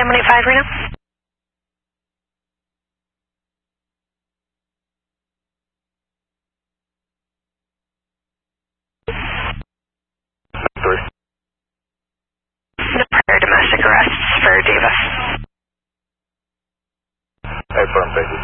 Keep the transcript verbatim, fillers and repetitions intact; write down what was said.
ten one eight five, Reno. Three. No prior domestic arrests for Davis. Hey, firm, thank you.